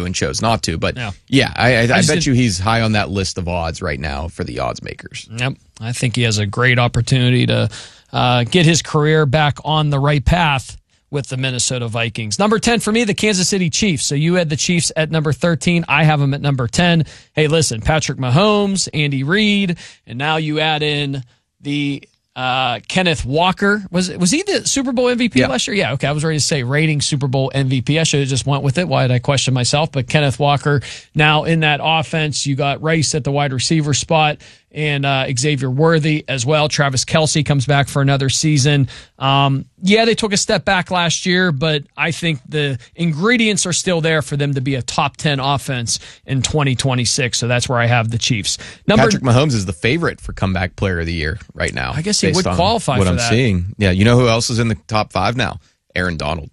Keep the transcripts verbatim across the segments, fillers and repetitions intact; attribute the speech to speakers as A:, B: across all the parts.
A: and chose not to. But
B: yeah,
A: yeah I, I, I, I bet
B: did,
A: you he's high on that list of odds right now for the odds makers.
B: Yep. I think he has a great opportunity to uh, get his career back on the right path with the Minnesota Vikings. Number ten for me, the Kansas City Chiefs. So you had the Chiefs at number thirteen. I have them at number ten. Hey, listen, Patrick Mahomes, Andy Reid, and now you add in the uh, Kenneth Walker. Was was he the Super Bowl M V P
A: yeah.
B: last year? Yeah, okay. I was ready to say rating Super Bowl M V P. I should have just went with it. Why did I question myself? But Kenneth Walker now in that offense. You got Rice at the wide receiver spot, and uh, Xavier Worthy as well. Travis Kelce comes back for another season. Um, yeah, they took a step back last year, but I think the ingredients are still there for them to be a top ten offense in twenty twenty-six. So that's where I have the Chiefs. Number,
A: Patrick Mahomes is the favorite for comeback player of the year right now.
B: I guess he would qualify
A: what
B: for
A: I'm
B: that.
A: seeing. Yeah, you know who else is in the top five now? Aaron Donald.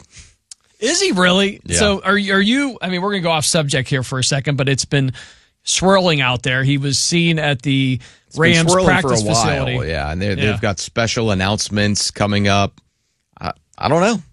B: Is he really?
A: Yeah.
B: So are, are you, I mean, we're going to go off subject here for a second, but it's been swirling out there. He was seen at the
A: It's
B: Rams practice
A: for a while,
B: facility.
A: yeah, and yeah.
B: Yeah.
A: they've got special announcements coming up. I, I don't know.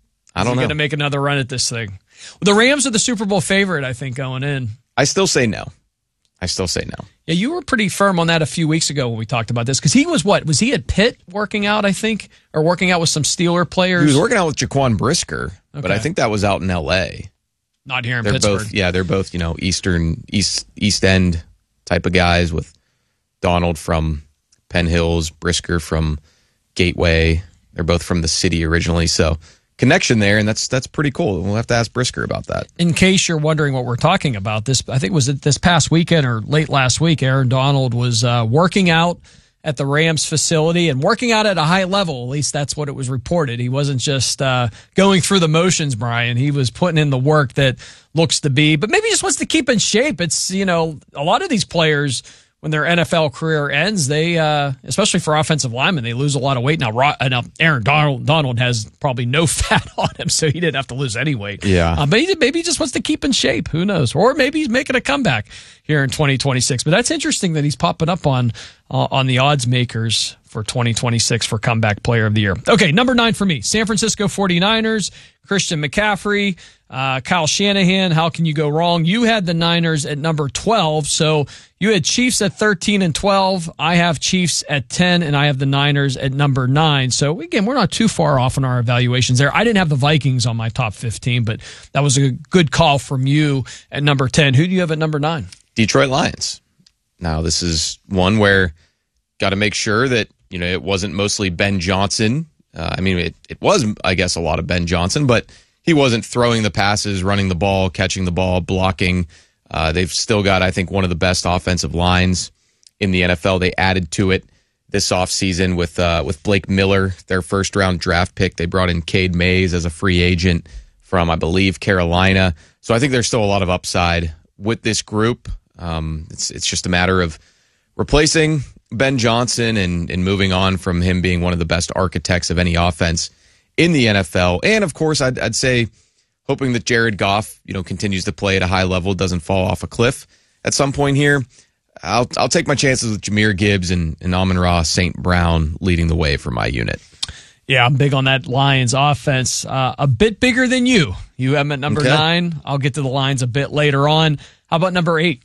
A: I don't
B: Is he
A: know.
B: going to make another run at this thing? The Rams are the Super Bowl favorite, I think, going in.
A: I still say no. I still say no.
B: Yeah, you were pretty firm on that a few weeks ago when we talked about this, because he was what? Was he at Pitt working out, I think, or working out with some Steeler players?
A: He was working out with Jaquan Brisker,
B: Okay.
A: but I think that was out in L A.
B: Not here in
A: They're
B: Pittsburgh.
A: both, yeah, they're both, you know, Eastern, East, East End type of guys, with Donald from Penn Hills, Brisker from Gateway. They're both from the city originally, so connection there, and that's that's pretty cool. We'll have to ask Brisker about that.
B: In case you're wondering what we're talking about, this I think it was this past weekend or late last week, Aaron Donald was uh, working out at the Rams facility and working out at a high level. At least that's what it was reported. He wasn't just uh, going through the motions, Brian. He was putting in the work that looks to be, but maybe he just wants to keep in shape. It's, you know, a lot of these players, when their N F L career ends, they, uh, especially for offensive linemen, they lose a lot of weight. Now, Ro- now Aaron Donald, Donald has probably no fat on him, so he didn't have to lose any weight.
A: Yeah.
B: Uh, but he, maybe he just wants to keep in shape. Who knows? Or maybe he's making a comeback here in twenty twenty-six. But that's interesting that he's popping up on uh, on the odds makers for twenty twenty-six for comeback player of the year. Okay, number nine for me, San Francisco forty-niners, Christian McCaffrey, uh, Kyle Shanahan. How can you go wrong? You had the Niners at number twelve, so you had Chiefs at thirteen and twelve. I have Chiefs at ten, and I have the Niners at number nine. So, again, we're not too far off in our evaluations there. I didn't have the Vikings on my top fifteen, but that was a good call from you at number ten. Who do you have at number nine?
A: Detroit Lions. Now, this is one where got to make sure that, you know, it wasn't mostly Ben Johnson. Uh, I mean, it, it was, I guess, a lot of Ben Johnson, but he wasn't throwing the passes, running the ball, catching the ball, blocking. Uh, they've still got, I think, one of the best offensive lines in the N F L. They added to it this offseason with uh, with Blake Miller, their first-round draft pick. They brought in Cade Mays as a free agent from, I believe, Carolina. So I think there's still a lot of upside with this group. Um, it's it's just a matter of replacing Ben Johnson and, and moving on from him being one of the best architects of any offense in the N F L. And, of course, I'd, I'd say hoping that Jared Goff, you know, continues to play at a high level, doesn't fall off a cliff at some point here. I'll I'll take my chances with Jahmyr Gibbs and, and Amon-Ra Saint Brown leading the way for my unit.
B: Yeah, I'm big on that Lions offense. Uh, a bit bigger than you. You have them at number
A: Okay.
B: nine. I'll get to the Lions a bit later on. How about number eight?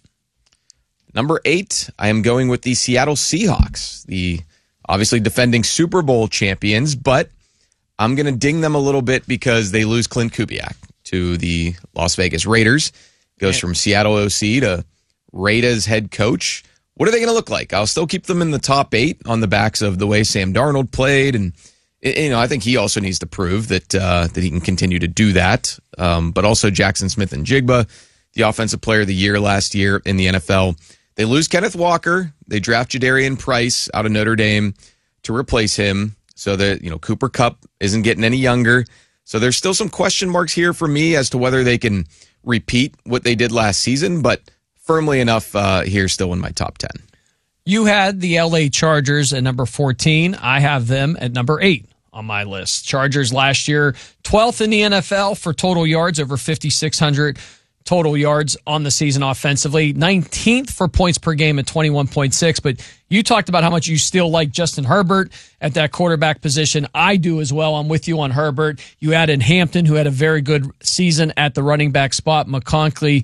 A: Number eight, I am going with the Seattle Seahawks, the obviously defending Super Bowl champions, but I'm going to ding them a little bit because they lose Clint Kubiak to the Las Vegas Raiders. Goes from Seattle O C to Raiders head coach. What are they going to look like? I'll still keep them in the top eight on the backs of the way Sam Darnold played, and you know I think he also needs to prove that uh, that he can continue to do that. Um, but also Jackson Smith and Jigba, the offensive player of the year last year in the N F L. They lose Kenneth Walker. They draft Jadarian Price out of Notre Dame to replace him. So that, you know, Cooper Kupp isn't getting any younger. So there's still some question marks here for me as to whether they can repeat what they did last season, but firmly enough uh, here still in my top ten.
B: You had the L A Chargers at number fourteen. I have them at number eight on my list. Chargers last year, twelfth in the N F L for total yards, over fifty-six hundred total yards on the season offensively, nineteenth for points per game at twenty-one point six. But you talked about how much you still like Justin Herbert at that quarterback position. I do as well. I'm with you on Herbert. You add in Hampton, who had a very good season at the running back spot. McConkey